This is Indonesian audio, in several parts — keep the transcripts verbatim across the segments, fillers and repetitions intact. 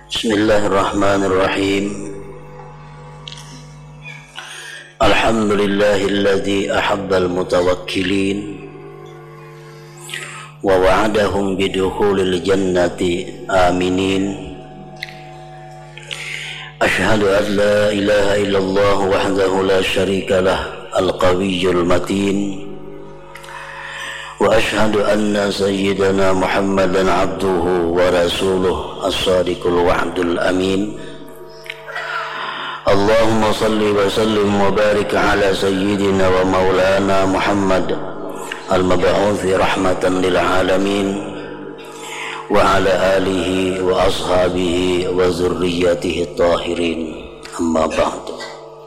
Bismillahirrahmanirrahim. Alhamdulillahilladzi ahabbal mutawakkilin wa wa'adahum bidukhulil jannati aminin. Ashhadu an la ilaha illallah wahdahu la syarika lah al-qawiyyul matin. Wa ashhadu anna sayyidana Muhammadan abduhu wa rasuluh as-sadiqul wa'dul amin. Allahumma salli wa sallim wa barik ala sayyidina wa maulana Muhammad al-mab'uthi rahmatan lil alamin wa ala alihi wa ashabihi wa zurriyyatihi tahirin. Amma ba'du.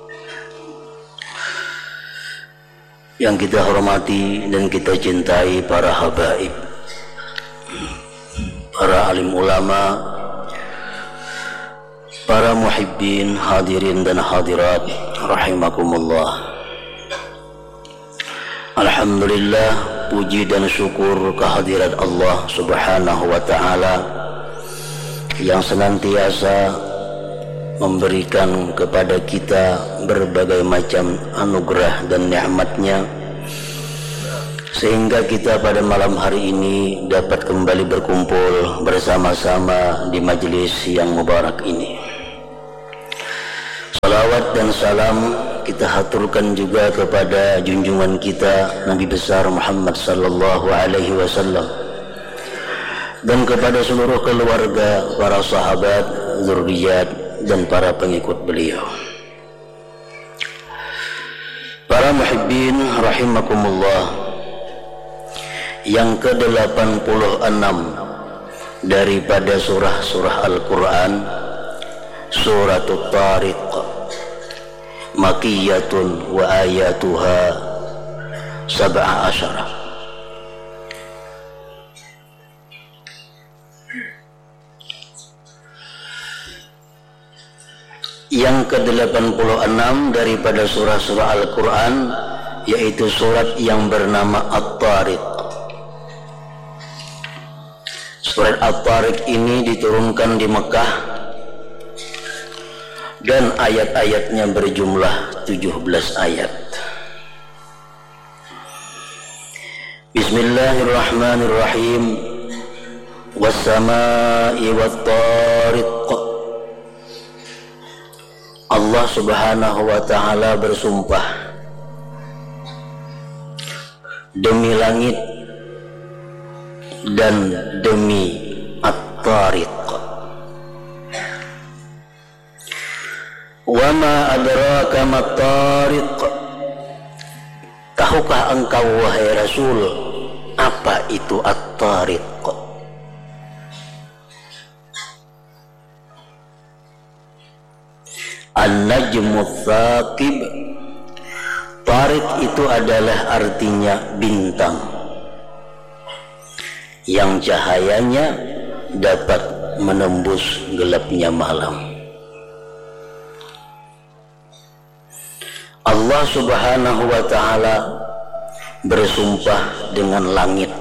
Yang kita hormati dan kita cintai para habaib, para alim ulama, para muhibbin, hadirin dan hadirat rahimakumullah. Alhamdulillah, puji dan syukur kehadirat Allah subhanahu wa ta'ala yang senantiasa memberikan kepada kita berbagai macam anugerah dan nikmatnya, sehingga kita pada malam hari ini dapat kembali berkumpul bersama-sama di majelis yang mubarak ini. Salawat dan salam kita haturkan juga kepada junjungan kita Nabi besar Muhammad sallallahu alaihi wasallam dan kepada seluruh keluarga, para sahabat, zurriyat dan para pengikut beliau. Para muhibbin rahimakumullah, yang ke delapan puluh enam daripada surah-surah Al-Quran, Suratul Tariq, Makiyatun wa ayatuha sab'a asyara. Yang ke delapan puluh enam daripada surah-surah Al-Quran, yaitu surat yang bernama At-Tariq. Surat At-Tariq ini diturunkan di Mekah dan ayat-ayatnya berjumlah tujuh belas ayat. Bismillahirrahmanirrahim. Was-samaa'i wat-tariq. Allah subhanahu wa ta'ala bersumpah demi langit dan demi At-Tariq. Wa ma adraka mat-tariq. Tahukah engkau wahai Rasul apa itu At-Tariq? An-najmu tsaqib. Tariq itu adalah artinya bintang yang cahayanya dapat menembus gelapnya malam. Allah subhanahu wa ta'ala bersumpah dengan langit.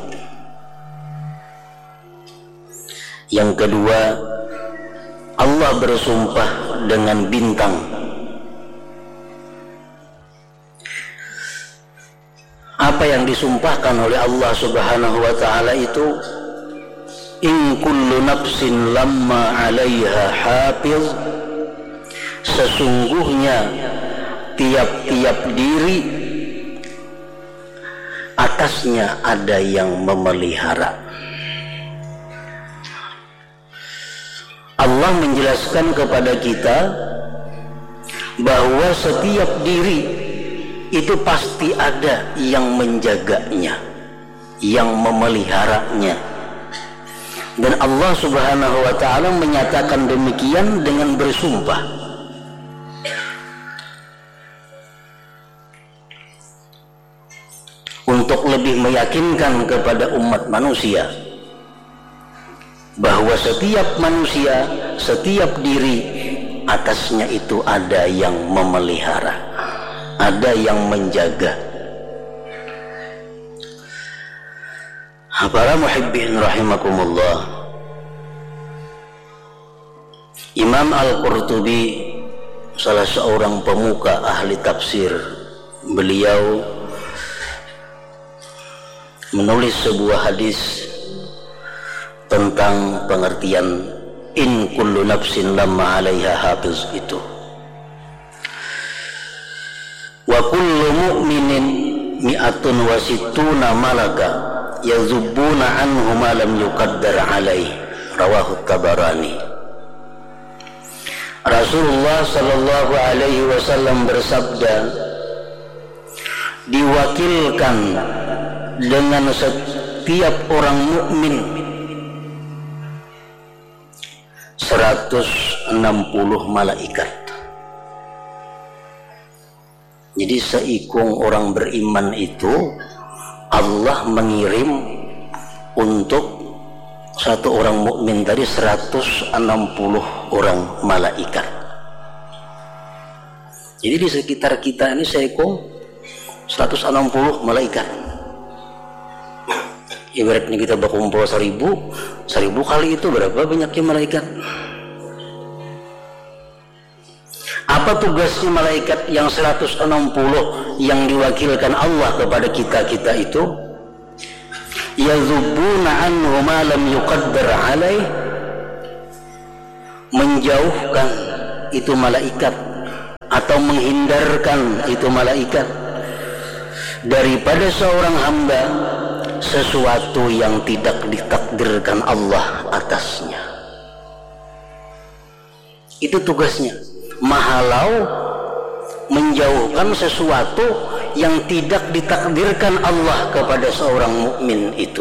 Yang kedua, Allah bersumpah dengan bintang. Apa yang disumpahkan oleh Allah subhanahu wa ta'ala itu, in kullu nafsin lamma 'alaiha hafiz. Sesungguhnya tiap-tiap diri atasnya ada yang memelihara. Allah menjelaskan kepada kita bahwa setiap diri itu pasti ada yang menjaganya, yang memeliharanya. Dan Allah subhanahu wa ta'ala menyatakan demikian dengan bersumpah. Untuk lebih meyakinkan kepada umat manusia bahwa setiap manusia, setiap diri atasnya itu ada yang memelihara, ada yang menjaga. Para muhibbin rahimakumullah, Imam Al-Qurtubi, salah seorang pemuka ahli tafsir, beliau menulis sebuah hadis tentang pengertian in kullu nafsin lamma 'alaiha hafiz itu. Wa kullu mu'minin mi'atun wa sittuna malaka yazubbuna anhu ma lam yuqaddar 'alaihi, rawahu Tabarani. Rasulullah sallallahu alaihi wasallam bersabda, diwakilkan dengan setiap orang mukmin seratus enam puluh malaikat. Jadi seikung orang beriman itu Allah mengirim untuk satu orang mukmin tadi seratus enam puluh orang malaikat. Jadi di sekitar kita ini seikung seratus enam puluh malaikat. Ibaratnya kita berkumpul seribu, seribu kali itu berapa banyaknya malaikat? Apa tugasnya malaikat yang seratus enam puluh yang diwakilkan Allah kepada kita-kita itu? Yazubbuna anhu ma lam yuqaddar alaih, menjauhkan itu malaikat atau menghindarkan itu malaikat daripada seorang hamba sesuatu yang tidak ditakdirkan Allah atasnya. Itu tugasnya, mahalau menjauhkan sesuatu yang tidak ditakdirkan Allah kepada seorang mukmin itu.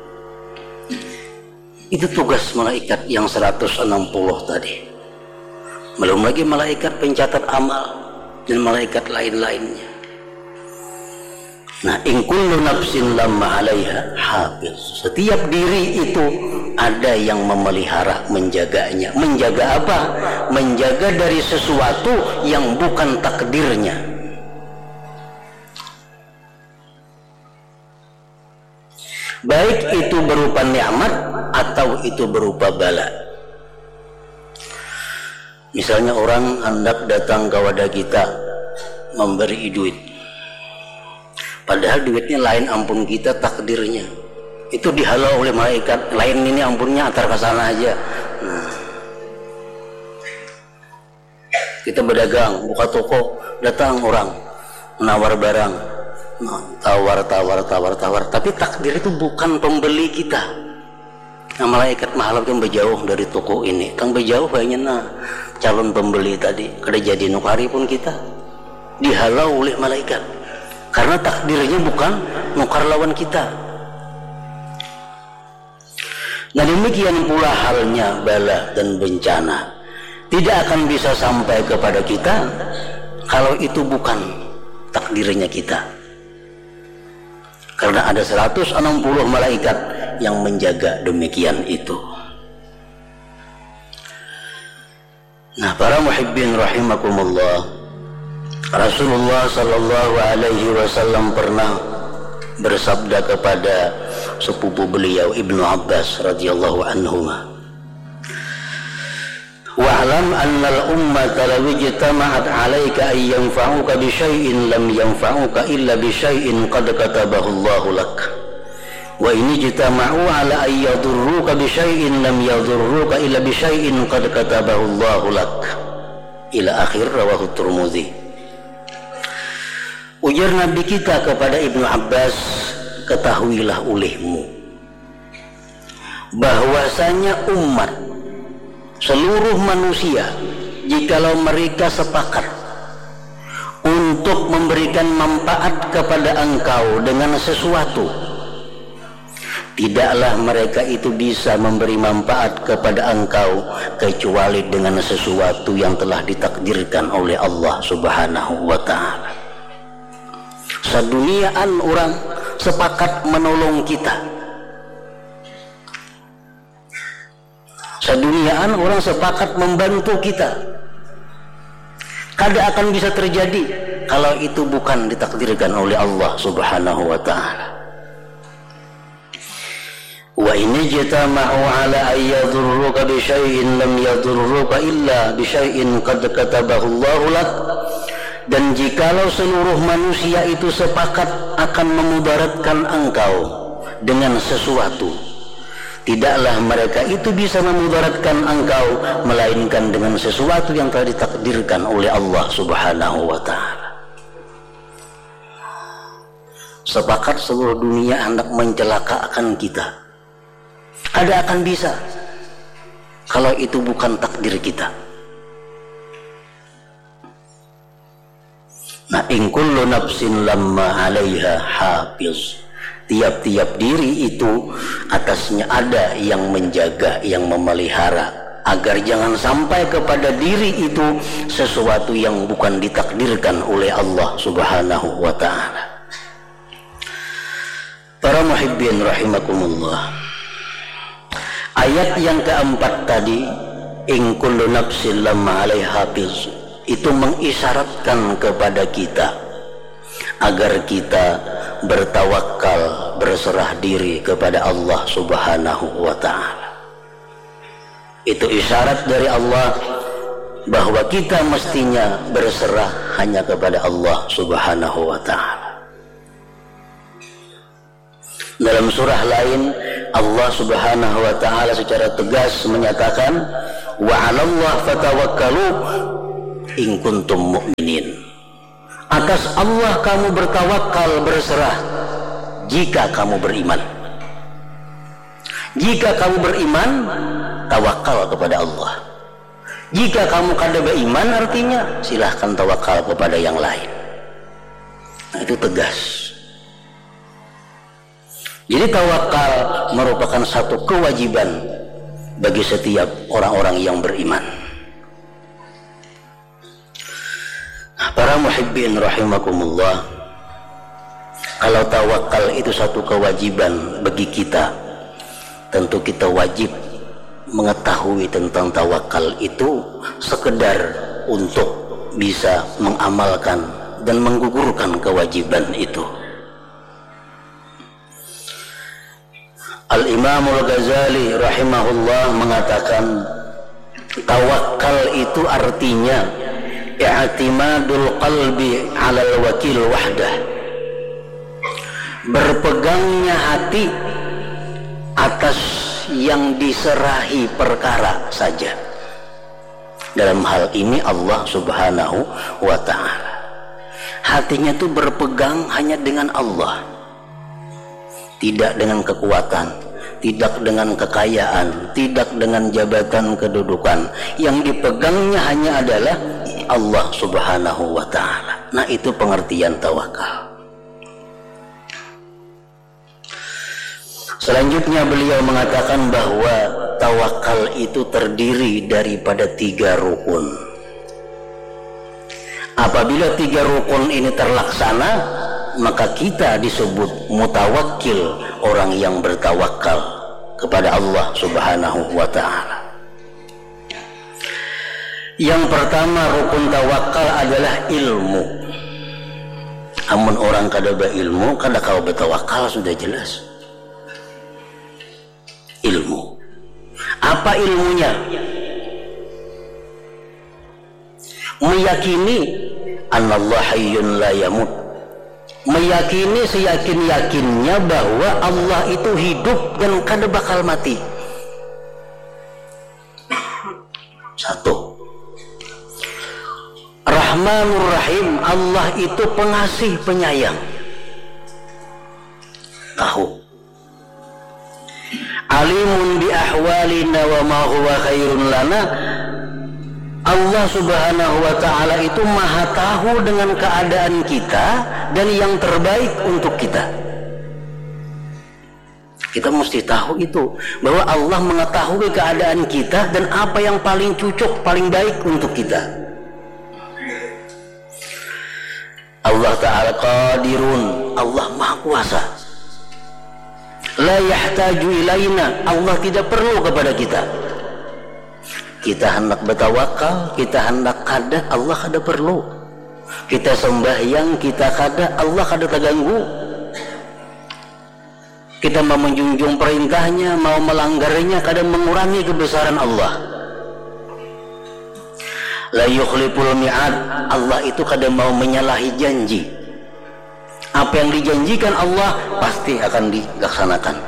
Itu tugas malaikat yang seratus enam puluh tadi. Belum lagi malaikat pencatat amal dan malaikat lain-lainnya. Nah, in kullu nafsin lamma 'alaiha hafiz. Setiap diri itu ada yang memelihara, menjaganya. Menjaga apa? Menjaga dari sesuatu yang bukan takdirnya. Baik itu berupa nikmat atau itu berupa bala. Misalnya orang hendak datang kepada kita memberi duit, padahal duitnya lain ampun kita takdirnya. Itu dihalau oleh malaikat, lain ini ampunnya antar ke sana aja. Nah, kita berdagang, buka toko, datang orang menawar barang, nah, tawar, tawar, tawar, tawar. Tapi takdir itu bukan pembeli kita. Nah, malaikat mahalau kan berjauh dari toko ini, kan berjauh kayaknya nah calon pembeli tadi. Kada jadi nukari pun kita dihalau oleh malaikat. Karena takdirnya bukan nukar lawan kita. Nah, demikian pula halnya bala dan bencana. Tidak akan bisa sampai kepada kita kalau itu bukan takdirnya kita. Karena ada seratus enam puluh malaikat yang menjaga demikian itu. Nah, para muhibbin rahimakumullah, Rasulullah sallallahu alaihi wasallam pernah bersabda kepada sepupu beliau Ibnu Abbas radhiyallahu anhuma, wa'lam anna al-ummata law ijtama'at 'alaika ay yanfa'uka bi syai'in lam yanfa'uka illa bi syai'in qad katabahu Allahu lak, wa in ijtama'u 'ala ay yadurruka bi syai'in lam yadurruka illa bi syai'in qad katabahu Allahu lak, ila akhir, rawahu Tirmidzi. Ujar Nabi kita kepada Ibnu Abbas, ketahuilah olehmu bahwasanya umat seluruh manusia, jikalau mereka sepakat untuk memberikan manfaat kepada engkau dengan sesuatu, tidaklah mereka itu bisa memberi manfaat kepada engkau kecuali dengan sesuatu yang telah ditakdirkan oleh Allah Subhanahu wa ta'ala. Seduniaan orang sepakat menolong kita, seduniaan orang sepakat membantu kita, kada akan bisa terjadi kalau itu bukan ditakdirkan oleh Allah Subhanahu wa ta'ala. wa in ijtama'u ala an yadurruka bi syai'in lam yadurruka illa bi syai'in qad katabahu Allahu lak. Dan jikalau seluruh manusia itu sepakat akan memudaratkan engkau dengan sesuatu, tidaklah mereka itu bisa memudaratkan engkau melainkan dengan sesuatu yang telah ditakdirkan oleh Allah Subhanahu wa ta'ala. Sepakat seluruh dunia hendak mencelakakan kita, ada akan bisa kalau itu bukan takdir kita. Nah, in kullu nafsin lamma 'alaiha hafiz. Tiap-tiap diri itu atasnya ada yang menjaga, yang memelihara, agar jangan sampai kepada diri itu sesuatu yang bukan ditakdirkan oleh Allah Subhanahu wa ta'ala. Para muhibbin rahimakumullah, ayat yang keempat tadi, in kullu nafsin lamma 'alaiha hafiz, itu mengisyaratkan kepada kita agar kita bertawakal, berserah diri kepada Allah Subhanahu wa ta'ala. Itu isyarat dari Allah bahwa kita mestinya berserah hanya kepada Allah Subhanahu wa ta'ala. Dalam surah lain Allah Subhanahu wa ta'ala secara tegas menyatakan, wa 'alallahi fatawakkalu in kuntum mu'minin. Atas Allah kamu bertawakal, berserah jika kamu beriman. Jika kamu beriman, tawakal kepada Allah. Jika kamu kada beriman, artinya silahkan tawakal kepada yang lain. Nah, itu tegas. Jadi tawakal merupakan satu kewajiban bagi setiap orang-orang yang beriman. Para muhibbin rahimakumullah, kalau tawakal itu satu kewajiban bagi kita, tentu kita wajib mengetahui tentang tawakal itu sekedar untuk bisa mengamalkan dan menggugurkan kewajiban itu. Al-Imam Al-Ghazali rahimahullah mengatakan, tawakal itu artinya i'timadul qalbi 'alal wakil wahdah, berpegangnya hati atas yang diserahi perkara saja. Dalam hal ini Allah Subhanahu wa ta'ala, hatinya itu berpegang hanya dengan Allah, tidak dengan kekuatan, tidak dengan kekayaan, tidak dengan jabatan kedudukan. Yang dipegangnya hanya adalah Allah Subhanahu wa ta'ala. Nah, itu pengertian tawakal. Selanjutnya beliau mengatakan bahwa tawakal itu terdiri daripada tiga rukun. Apabila tiga rukun ini terlaksana, maka kita disebut mutawakkil, orang yang bertawakal kepada Allah Subhanahu wa ta'ala. Yang pertama rukun tawakal adalah ilmu. Amun orang kada berilmu, kada kau bertawakal, sudah jelas. Ilmu. Apa ilmunya? Meyakini anallah hayyun la yamut. Meyakini seyakin-yakinnya bahwa Allah itu hidup dan kada bakal mati. Satu. Rahmanur Rahim, Allah itu pengasih penyayang. Tahu. Alimun bi ahwalina wa ma huwa khairun lana. Allah Subhanahu wa ta'ala itu maha tahu dengan keadaan kita dan yang terbaik untuk kita. Kita mesti tahu itu, bahwa Allah mengetahui keadaan kita dan apa yang paling cocok, paling baik untuk kita. Allah Ta'ala qadirun, Allah maha kuasa. La yahtaju ilaina, Allah tidak perlu kepada kita. Kita hendak bertawakal, kita hendak kada, Allah kada perlu. Kita sembahyang, kita kada, Allah kada terganggu. Kita mau menjunjung perintahnya, mau melanggarnya, kadang mengurangi kebesaran Allah. La yukhliful mi'ad, Allah itu kadang mau menyalahi janji. Apa yang dijanjikan Allah pasti akan dilaksanakan.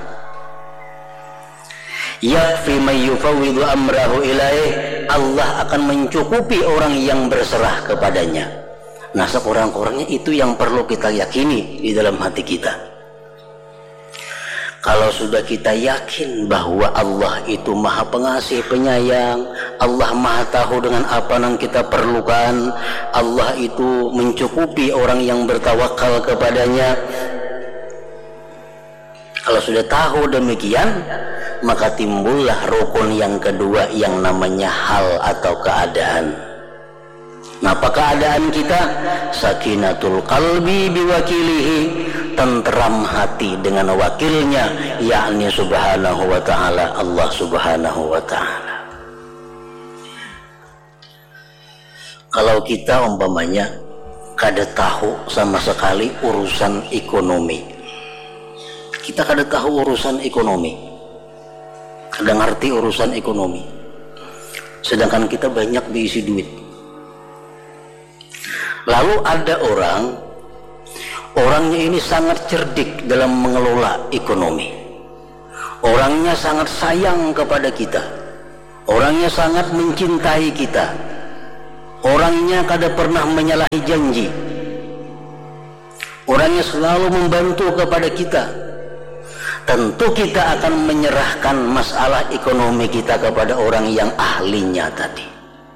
Yakfi may yufawwidu amrahu ilaih, Allah akan mencukupi orang yang berserah kepadanya. Nah, sekurang-kurangnya itu yang perlu kita yakini di dalam hati kita. Kalau sudah kita yakin bahwa Allah itu maha pengasih penyayang, Allah maha tahu dengan apa yang kita perlukan, Allah itu mencukupi orang yang bertawakal kepadanya. Kalau sudah tahu demikian, maka timbullah rukun yang kedua yang namanya hal atau keadaan. Nah, apa keadaan kita? Sakinatul qalbi biwakilihi, tentram hati dengan wakilnya, yakni subhanahu wa ta'ala, Allah subhanahu wa ta'ala. Kalau kita umpamanya kada tahu sama sekali urusan ekonomi, kita kada tahu urusan ekonomi, kada ngerti urusan ekonomi, sedangkan kita banyak diisi duit. Lalu ada orang, orangnya ini sangat cerdik dalam mengelola ekonomi. Orangnya sangat sayang kepada kita. Orangnya sangat mencintai kita. Orangnya kada pernah menyalahi janji. Orangnya selalu membantu kepada kita. Tentu kita akan menyerahkan masalah ekonomi kita kepada orang yang ahlinya tadi.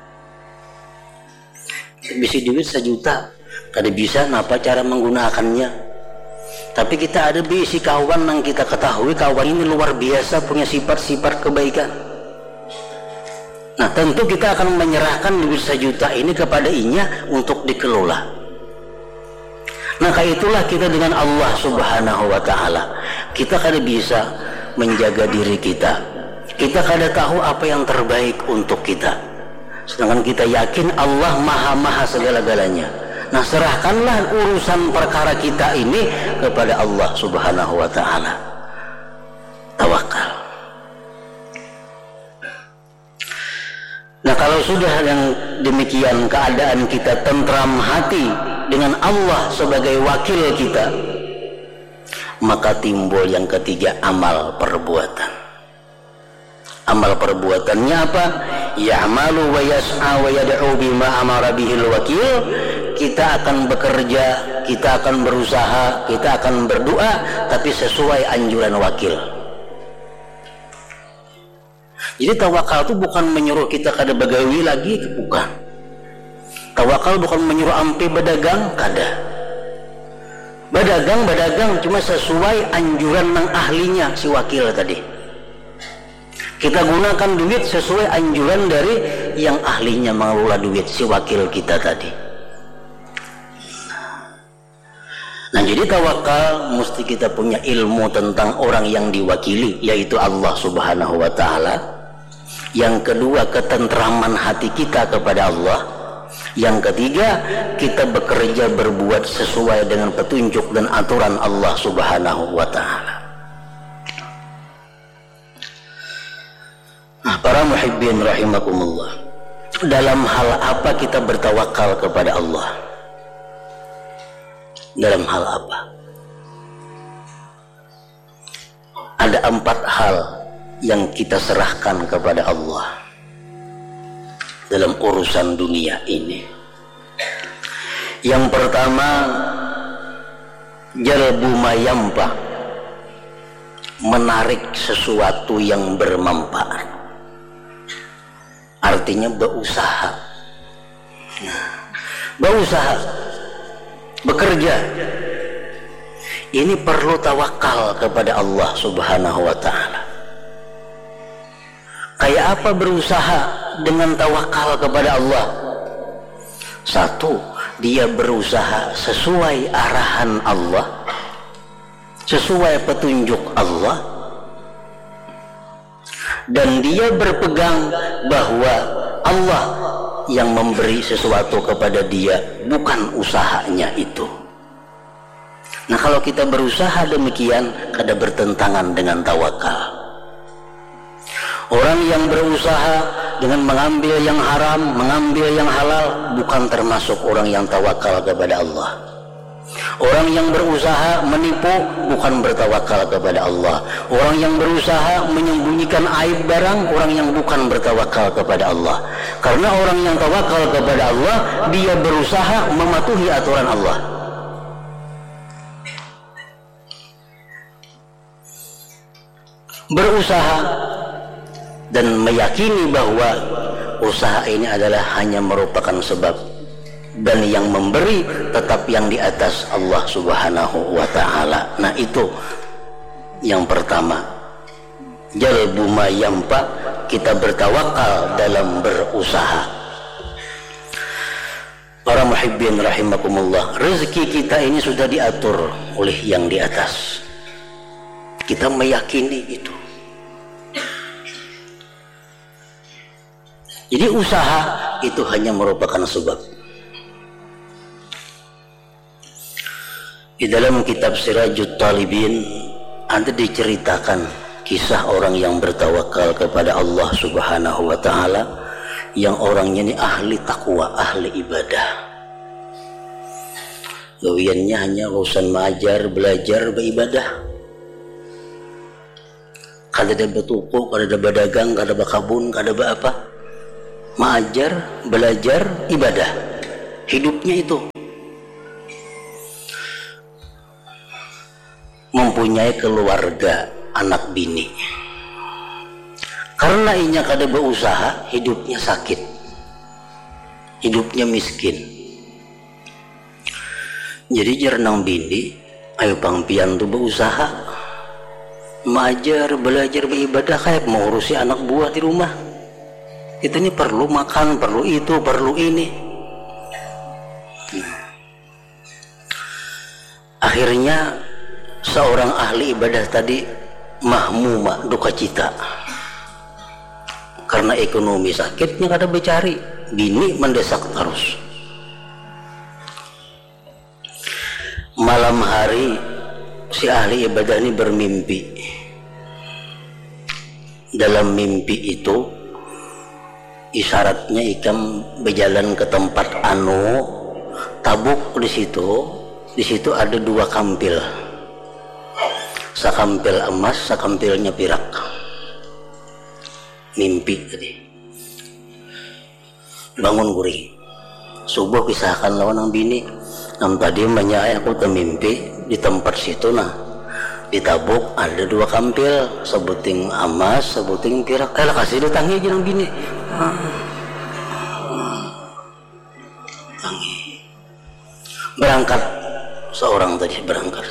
Bisa duit sejuta, kada bisa napa cara menggunakannya. Tapi kita ada bisi kawan yang kita ketahui kawan ini luar biasa, punya sifat-sifat kebaikan. Nah, tentu kita akan menyerahkan duit sejuta ini kepada inya untuk dikelola. Nah, kayak itulah kita dengan Allah subhanahu wa ta'ala. Kita kada bisa menjaga diri kita, kita kada tahu apa yang terbaik untuk kita. Sedangkan kita yakin Allah maha-maha segala-galanya. Nah, serahkanlah urusan perkara kita ini kepada Allah subhanahu wa ta'ala. Tawakal. Nah, kalau sudah yang demikian keadaan kita tentram hati dengan Allah sebagai wakil kita, maka timbul yang ketiga, amal perbuatan. Amal perbuatannya apa? Ya'malu wa yas'a wa yad'u bima amara bihil wakil. Kita akan bekerja, kita akan berusaha, kita akan berdoa, tapi sesuai anjuran wakil. Jadi tawakal itu bukan menyuruh kita kada begawi lagi, bukan. Tawakal bukan menyuruh ampe berdagang, kada. Berdagang, berdagang cuma sesuai anjuran ng ahlinya si wakil tadi. Kita gunakan duit sesuai anjuran dari yang ahlinya mengelola duit, si wakil kita tadi. Nah, jadi tawakal mesti kita punya ilmu tentang orang yang diwakili, yaitu Allah subhanahu wa ta'ala. Yang kedua, ketentraman hati kita kepada Allah. Yang ketiga, kita bekerja berbuat sesuai dengan petunjuk dan aturan Allah subhanahu wa ta'ala. Nah, para muhibbin rahimakumullah, dalam hal apa kita bertawakal kepada Allah? Dalam hal apa? Ada empat hal yang kita serahkan kepada Allah dalam urusan dunia ini. Yang pertama, jalbu mayampa, menarik sesuatu yang bermanfaat. Artinya berusaha, berusaha, bekerja. Ini perlu tawakal kepada Allah subhanahu wa ta'ala. Kayak apa berusaha dengan tawakal kepada Allah? Satu, dia berusaha sesuai arahan Allah, sesuai petunjuk Allah. Dan dia berpegang bahwa Allah yang memberi sesuatu kepada dia, bukan usahanya itu. Nah, kalau kita berusaha demikian, kada bertentangan dengan tawakal. Orang yang berusaha dengan mengambil yang haram, mengambil yang halal, bukan termasuk orang yang tawakal kepada Allah. Orang yang berusaha menipu bukan bertawakal kepada Allah. Orang yang berusaha menyembunyikan aib barang, orang yang bukan bertawakal kepada Allah. Karena orang yang tawakal kepada Allah, dia berusaha mematuhi aturan Allah. Berusaha dan meyakini bahwa usaha ini adalah hanya merupakan sebab, dan yang memberi tetap yang di atas Allah Subhanahu wa ta'ala. Nah, itu yang pertama, jalbu ma yampa, kita bertawakal dalam berusaha. Para muhibbin rahimakumullah, rezeki kita ini sudah diatur oleh yang di atas. Kita meyakini itu. Jadi usaha itu hanya merupakan sebab. Di dalam kitab Sirajut Talibin ada diceritakan kisah orang yang bertawakal kepada Allah Subhanahu wa ta'ala, yang orangnya ini ahli takwa, ahli ibadah. Gawiannya hanya urusan mengajar, belajar, beribadah. Kada ada bertuku, kada ada berdagang, kada ada berkabun, kada ada apa. Mengajar, belajar, ibadah. Hidupnya itu. Mempunyai keluarga, anak bini. Karena inya kada berusaha, hidupnya sakit, hidupnya miskin. Jadi jernang bini, ayo pangpian tu berusaha, mengajar, belajar, beribadah, kayak mengurusi anak buah di rumah. Kita ini perlu makan, perlu itu, perlu ini. Nah. Akhirnya seorang ahli ibadah tadi mahmuma, duka cita, karena ekonomi sakitnya kada bercari, bini mendesak terus. Malam hari si ahli ibadah ini bermimpi. Dalam mimpi itu isyaratnya ikam berjalan ke tempat anu Tabuk. Di situ di situ ada dua kampil, sakampil emas, sakampilnya pirak. Mimpi tadi. Bangun gurih, subuh pisahkan lawan ang bini. Nam tadi menyai aku termimpi di tempat situ, nah di Tabuk ada dua kampil, sebuting emas, sebuting pirak. Eh lah kasih dia tangi aja ng bini. Ah. Tangi. Berangkat seorang tadi berangkat.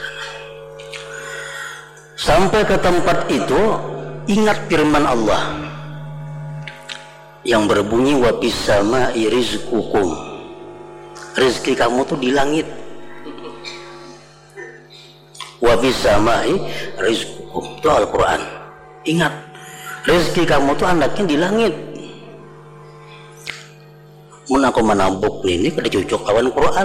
Sampai ke tempat itu, ingat firman Allah yang berbunyi wa fis sama'i rizqukum. Rezeki kamu tuh di langit. Wa fis sama'i rizqukum, itu Al-Quran. Ingat, rezeki kamu tuh anaknya di langit. Mun aku menambuk ini kada cocok kawan Quran.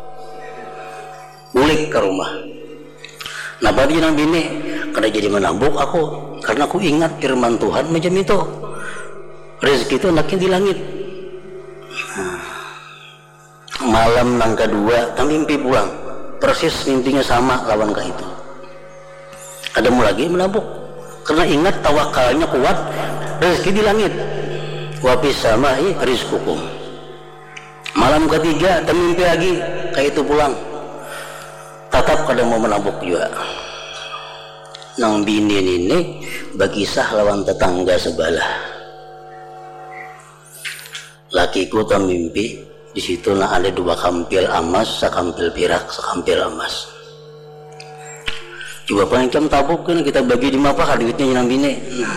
Ulik ke rumah. Nah bagi nang bini kada jadi menambuk aku, karena aku ingat firman Tuhan macam itu. Rezeki itu anaknya di langit. Nah, malam nang kedua kami mimpi pulang, persis mimpinya sama lawan kah itu. Ada mau lagi menambuk, karena ingat tawakalnya kuat, rezeki di langit. Wa fis sama'i rizqukum. Malam ketiga mimpi lagi kayak itu pulang, tetap kada mau menambuk juga. Nang bini ini berkisah lawan tetangga sebelah. Lakiku tak mimpi di situ nah ada dua kampil emas, sakampil pirak, sakampil emas. Coba pancam tabuk kan kita bagi di mapa duitnya nang bini.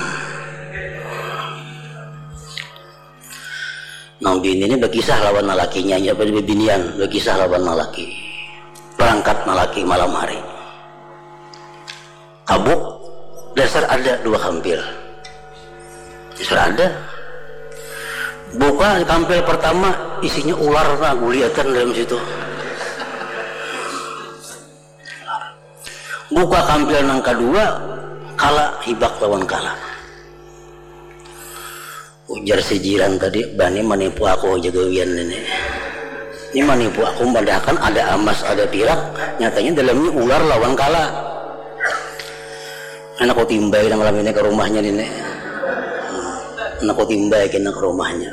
Nang bini ini berkisah lawan lakinya, ya binian berkisah lawan laki. Berangkat laki malam hari. Tabuk dasar ada dua kampil. Dasar ada. Buka kampil pertama isinya ular, nah guliatan dalam situ. Buka kampil nang kedua, kala hibak lawan kala. Ujar si jiran tadi, bani menipu aku jagawian ini. Ini menipu aku, padahal ada emas, ada pirak, nyatanya dalamnya ular lawan kala. Anak aku timbay nang malam ini ke rumahnya ini. Anak aku timbay kena ke rumahnya.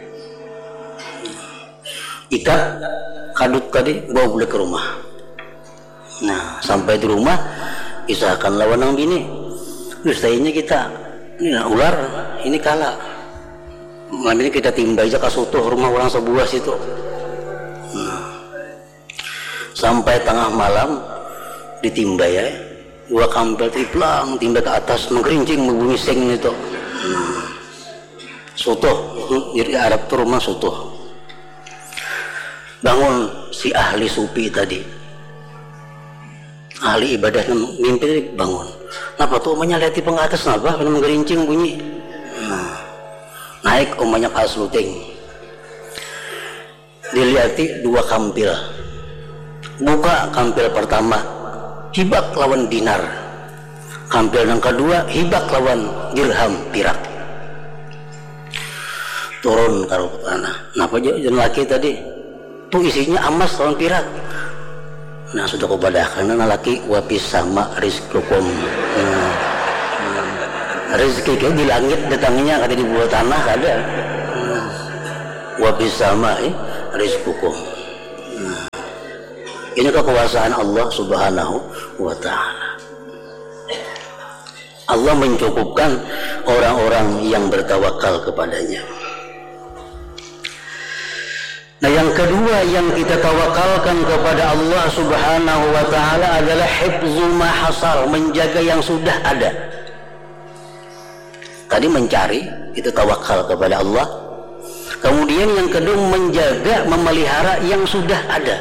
Ikat kadut tadi bawa balik ke rumah. Nah sampai di rumah isahkan lawan nang bini. Terus tadinya kita ini nah, ular, ini kala. Malam ini kita timbay aja kasutuh rumah orang sebuah situ. Nah, sampai tengah malam ditimbay ya, dua kampel triplang timbay ke atas menggerincing membunyi seng itu. Nah, sutuh, di Arab tuh rumah sutuh. Bangun si ahli supi tadi, ahli ibadah mimpi tadi bangun. Kenapa tuh omanya lihat di pengatas kenapa? Karena menggerincing bunyi. Nah, naik omanya ke asluting, dilihati dua kampil. Buka kampil pertama, hibak lawan dinar. Kampil yang kedua, hibak lawan dirham pirak. Turun karo tanah. Napa jeung laki tadi? Tuh isinya emas lawan pirak. Nah sudah kau badahkan laki wapis sama rizqukum. Hmm. Rezeki itu di langit datangnya, kada di bawah tanah kada. Hmm. Wapis sama eh rizqukum. Nah. Ini kekuasaan Allah Subhanahu wa Ta'ala. Allah mencukupkan orang-orang yang bertawakal kepadanya. Nah yang kedua yang kita tawakalkan kepada Allah Subhanahu wa Ta'ala adalah hifzu ma hasal, menjaga yang sudah ada. Tadi mencari, kita tawakal kepada Allah. Kemudian yang kedua menjaga, memelihara yang sudah ada.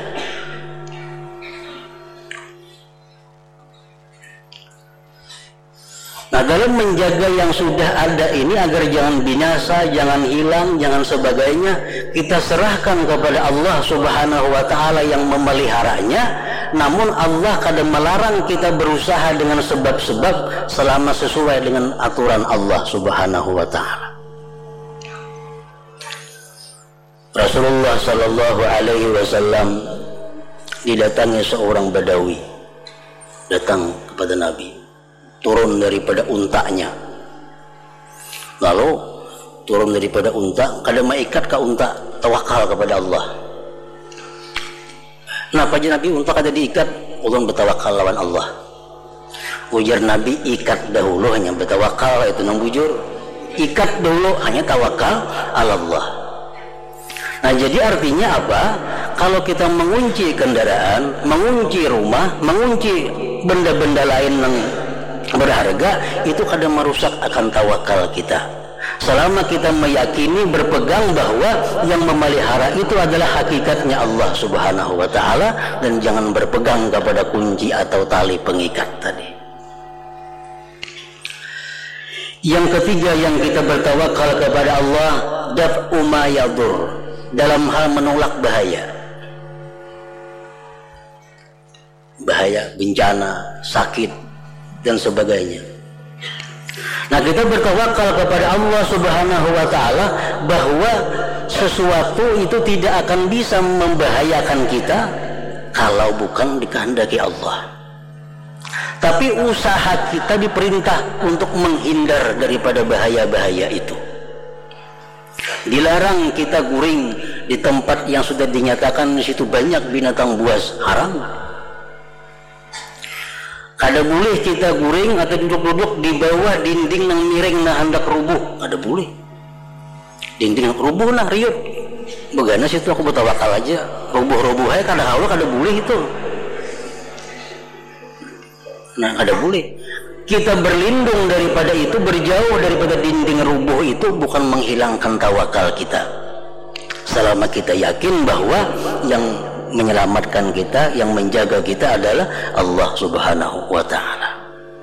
Nah dalam menjaga yang sudah ada ini agar jangan binasa, jangan hilang, jangan sebagainya, kita serahkan kepada Allah Subhanahu wa Ta'ala yang memeliharanya. Namun Allah kadang melarang kita berusaha dengan sebab-sebab selama sesuai dengan aturan Allah Subhanahu wa Ta'ala. Rasulullah Sallallahu Alaihi Wasallam didatangi seorang Badawi, datang kepada Nabi, turun daripada untanya. Lalu turun daripada unta, kada maikat ke unta, tawakal kepada Allah. Kenapa aja Nabi unta kada diikat? Ulun bertawakal lawan Allah. Ujar Nabi, ikat dahulu hanya bertawakal itu nang bujur. Ikat dulu hanya tawakal ala Allah. Nah jadi artinya apa? Kalau kita mengunci kendaraan, mengunci rumah, mengunci benda-benda lain yang berharga, itu kadang merusak akan tawakal kita. Selama kita meyakini, berpegang bahwa yang memelihara itu adalah hakikatnya Allah Subhanahu wa Ta'ala, dan jangan berpegang kepada kunci atau tali pengikat tadi. Yang ketiga yang kita bertawakal kepada Allah, daf'u ma yadur, dalam hal menolak bahaya. Bahaya, bencana, sakit dan sebagainya. Nah kita bertawakal kepada Allah Subhanahu wa Ta'ala bahwa sesuatu itu tidak akan bisa membahayakan kita kalau bukan dikehendaki Allah. Tapi usaha kita diperintah untuk menghindar daripada bahaya-bahaya itu. Dilarang kita guring di tempat yang sudah dinyatakan di situ banyak binatang buas, haram. Kada boleh kita guring atau duduk-duduk di bawah dinding yang miring nah hendak rubuh, kada boleh. Dinding yang rubuh nah riut. Begana situ aku bertawakal aja, rubuh-rubuh aja kada hawa kada boleh itu. Nah kada boleh. Kita berlindung daripada itu, berjauh daripada dinding rubuh itu bukan menghilangkan tawakal kita. Selama kita yakin bahwa yang menyelamatkan kita, yang menjaga kita adalah Allah Subhanahu wa Ta'ala.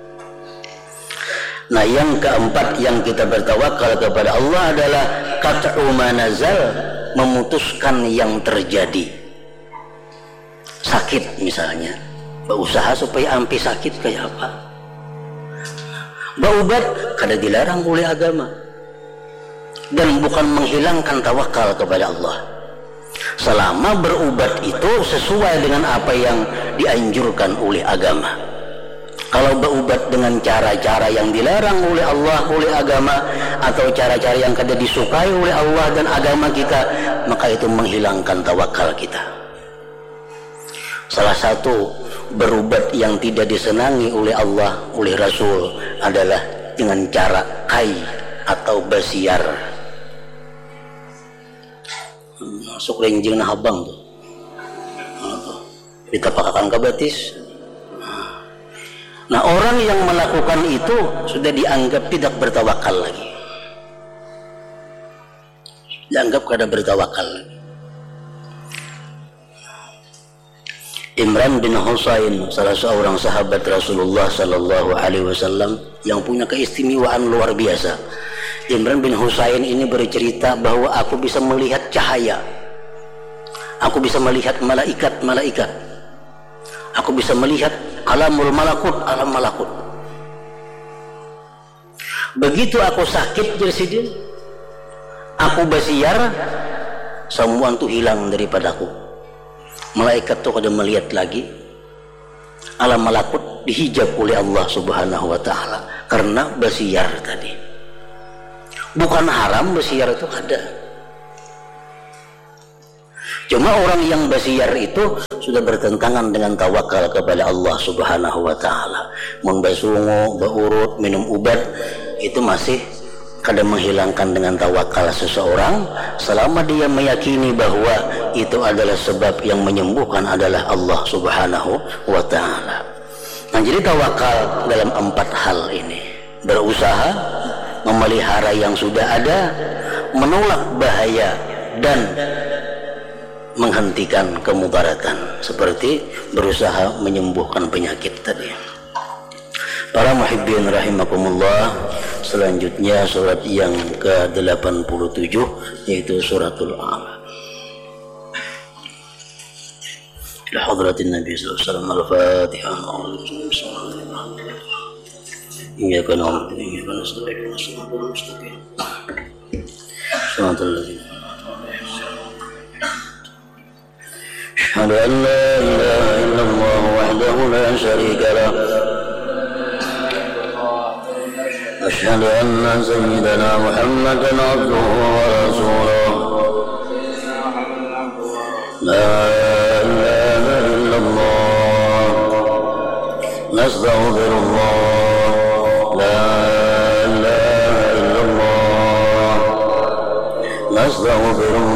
Nah yang keempat yang kita bertawakal kepada Allah adalah qat'u ma nazal, memutuskan yang terjadi. Sakit misalnya, Berusaha supaya ampi sakit kayak apa. Berubat kada dilarang oleh agama. Dan bukan menghilangkan tawakal kepada Allah. Selama berubat itu sesuai dengan apa yang dianjurkan oleh agama. Kalau berubat dengan cara-cara yang dilarang oleh Allah, oleh agama, atau cara-cara yang kada disukai oleh Allah dan agama kita, maka itu menghilangkan tawakal kita. Salah satu berubat yang tidak disenangi oleh Allah, oleh Rasul adalah dengan cara kai atau basiar. Masuk renjing na habang tuh. Ditapakakan ke batis. Nah, orang yang melakukan itu sudah dianggap tidak bertawakal lagi. Dianggap kada bertawakal lagi. Imran bin Husain, salah seorang sahabat Rasulullah sallallahu alaihi wasallam yang punya keistimewaan luar biasa. Imran bin Husain ini bercerita bahwa aku bisa melihat cahaya. Aku bisa melihat malaikat-malaikat. Aku bisa melihat alamul malakut, alam malakut. Begitu aku sakit jersidin, aku basiar, semua itu hilang daripadaku. Malaikat tuh kada melihat lagi, alam malakut dihijab oleh Allah subhanahu wa ta'ala karena basiar tadi. Bukan haram basiar itu ada, cuma orang yang basiar itu sudah bertentangan dengan tawakal kepada Allah subhanahu wa ta'ala. Mun basungo, baurut, minum ubat itu masih kada menghilangkan dengan tawakal seseorang selama dia meyakini bahwa itu adalah sebab yang menyembuhkan adalah Allah subhanahu wa ta'ala. Nah, jadi tawakal dalam empat hal ini: berusaha memelihara yang sudah ada, menolak bahaya, dan menghentikan kemudaratan, seperti berusaha menyembuhkan penyakit tadi. Para muhibbin rahimakumullah, selanjutnya surat yang ke delapan puluh tujuh yaitu suratul A'la. Ila hadratin Nabi sallallahu alaihi wasallam. Al-Fatihah. Iyyaka na'budu wa iyyaka nasta'in. Shiratal mustaqim. Shiratal ladzina أشهد أن لا إله إلا الله وحده لا شريك له أشهد أن سيدنا محمدا عبده ورسوله لا إله إلا الله نستغفر الله لا إله إلا الله نستغفر الله